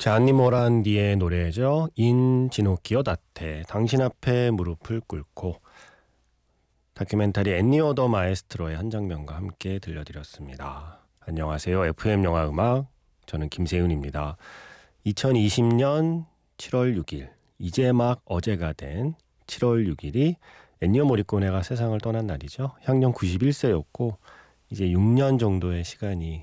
잔니 모란디의 노래죠. 인 지노키오 다테 당신 앞에 무릎을 꿇고 다큐멘터리 엔니오 더 마에스트로의 한 장면과 함께 들려드렸습니다. 안녕하세요. FM 영화 음악 저는 김세윤입니다. 2020년 7월 6일 이제 막 어제가 된 7월 6일이 엔니오 모리코네가 세상을 떠난 날이죠. 향년 91세였고 이제 6년 정도의 시간이